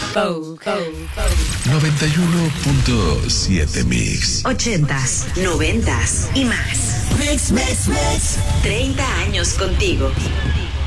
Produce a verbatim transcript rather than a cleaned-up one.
noventa y uno punto siete Mix. Ochentas, noventas y más. Mix, mix, mix. treinta años contigo.